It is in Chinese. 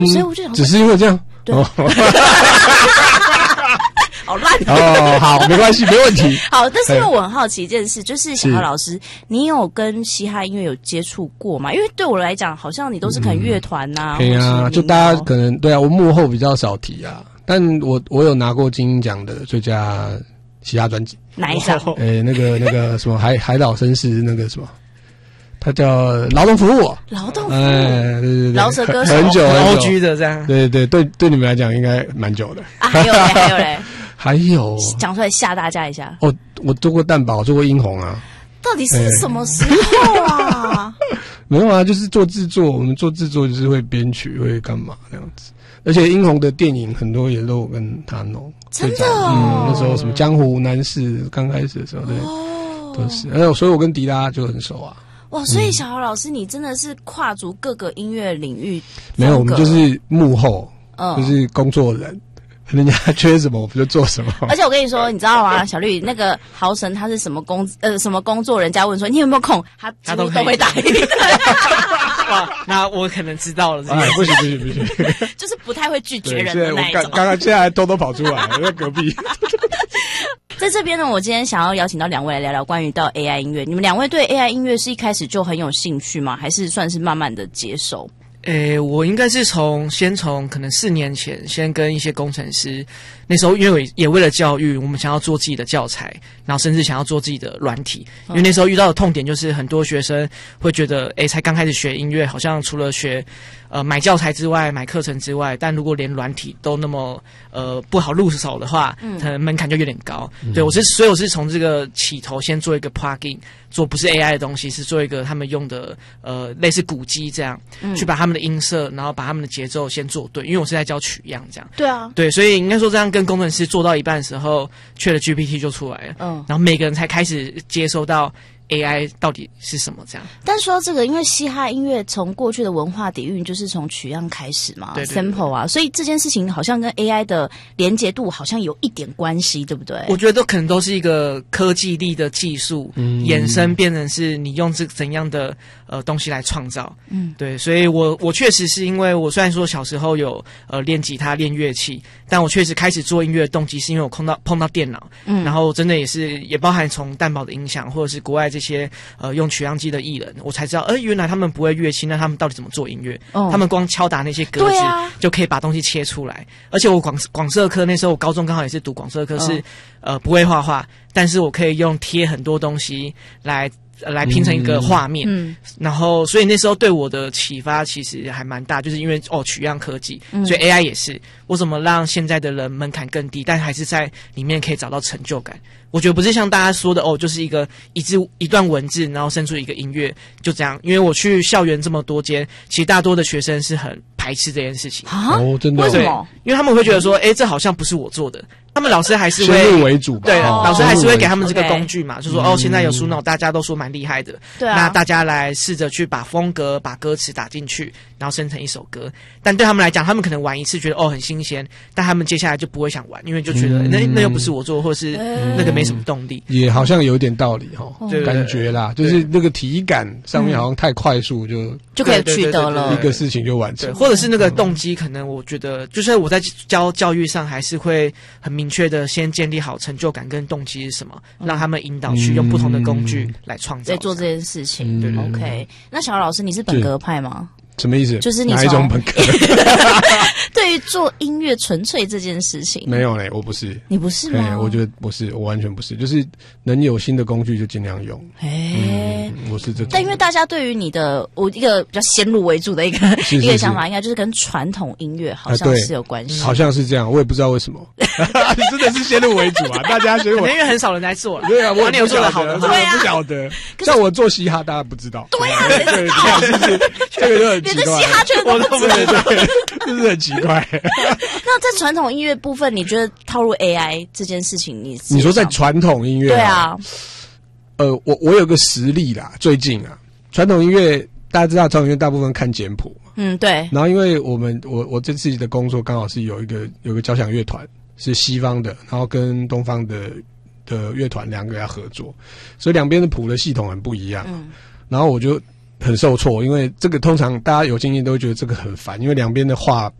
所以我就想只是因为这样。 对。好烂哦，好，没关系，没问题。 好，但是因为我很好奇一件事，就是小豪老师，你有跟嘻哈音乐有接触过吗？因为对我来讲，好像你都是可能乐团呐， 对啊，就大家可能对啊，我幕后比较少提啊，但我有拿过金鹰奖的最佳嘻哈专辑。 哪一张？ 那个什么海岛绅士那个什么。他叫劳动服务， 劳动服务， 对， 饶舌歌手， 很久 OG 的这样， 对，对你们来讲应该蛮久的啊。还有嘞， 还有讲出来吓大家一下。 哦，我做过蛋堡，做过英红啊。 到底是什么时候啊？ 没有啊，就是做制作，我们做制作就是会编曲，会干嘛这样子。而且英红的电影很多也都有跟他弄， 真的哦。 那时候什么江湖男士刚开始的时候，对，都是。所以我跟迪拉就很熟啊。 哇，所以小豪老师，你真的是跨足各个音乐领域。 没有，我们就是幕后，就是工作人，人家缺什么我们就做什么。 而且我跟你说，你知道吗，小绿那个豪神他是什么工作？人家问说你有没有空，他几乎都会答应。 哇，那我可能知道了。 不行， 就是不太会拒绝人的那一种。 刚现在还偷偷跑出来，在隔壁。 在这边呢，我今天想要邀请到两位来聊聊关于到 AI 音乐。你们两位对 AI 音乐是一开始就很有兴趣吗？还是算是慢慢的接受？ 我应该是先从可能4年前，先跟一些工程师，那时候因为也为了教育，我们想要做自己的教材，然后甚至想要做自己的软体。因为那时候遇到的痛点就是很多学生会觉得，才刚开始学音乐，好像除了学买教材之外，买课程之外，但如果连软体都那么不好入手的话，可能门槛就有点高。对，所以我是从这个起头先做一个 plugin， 做不是 AI 的东西，是做一个他们用的类似鼓机这样，去把他们的音色，然后把他们的节奏先做对，因为我是在教取样这样。 对啊， 对，所以应该说这样跟工程师做到一半的时候，ChatGPT 就出来了，然后每个人才开始接收到AI 到底是什么这样。 但说到这个，因为嘻哈音乐从过去的文化底蕴就是从取样开始嘛，对 sample 啊，所以这件事情好像跟 AI 的连结度好像有一点关系，对不对？ 我觉得可能都是一个科技力的技术衍生，变成是你用这怎样的东西来创造。对，所以我确实是因为我虽然说小时候有练吉他练乐器，但我确实开始做音乐的动机是因为我碰到电脑，然后真的也包含从蛋堡的音响或者是国外这些用取样机的艺人，我才知道原来他们不会乐器，那他们到底怎么做音乐？他们光敲打那些格子就可以把东西切出来。而且我广设科那时候我高中刚好也是读广设科，是不会画画，但是我可以用贴很多东西来拼成一个画面，然后所以那时候对我的启发其实还蛮大，就是因为取样科技，所以 AI 也是我怎么让现在的人门槛更低，但还是在里面可以找到成就感。我觉得不是像大家说的就是一段文字，然后生出一个音乐就这样。因为我去校园这么多间，其实大多的学生是很排斥这件事情啊。 真的？ 为什么？ 因为他们会觉得说，这好像不是我做的。他们老师还是会先入为主吧， 对，老师还是会给他们这个工具嘛，就说现在有书脑，大家都说蛮厉害的， 对啊， 那大家来试着去把风格、把歌词打进去，然后生成一首歌。但对他们来讲，他们可能玩一次觉得很新鲜，但他们接下来就不会想玩，因为就觉得那又不是我做，或者是那个没什么动力。 也好像有一点道理感觉啦，就是那个体感上面好像太快速就可以取得了一个事情就完成， 或者是那个动机，可能我觉得就是我在教育上还是会很明确的先建立好成就感跟动机是什么，让他们引导去用不同的工具来创造， 在做这件事情。OK， 那小老师你是本格派吗？ 什么意思？ 就是你哪一种本格？ 对于做音乐纯粹这件事情， 没有嘞，我不是。 你不是吗？ 我觉得不是，我完全不是，就是能有新的工具就尽量用。我是这种。 但因为大家对于你的我一个比较先入为主的一个想法，应该就是跟传统音乐好像是有关系， 好像是这样，我也不知道为什么。你真的是先入为主啊！大家先入， 因为很少人在做了。 对啊，我也做的好的， 我不晓得。像我做嘻哈，大家不知道。 对啊， 对，这个就很奇怪。 连嘻哈圈都不知道， 就是很奇怪。 那在传统音乐部分，你觉得套入 AI 这件事情， 你说在传统音乐？ 对啊。 我有个实例啦，最近传统音乐大家知道，传统音乐大部分看简谱嘛， 对。 然后因为我这次的工作刚好是有一个交响乐团是西方的，然后跟东方的乐团两个要合作，所以两边的谱的系统很不一样。然后我就很受挫，因为这个通常大家有经验都会觉得这个很烦，因为两边的话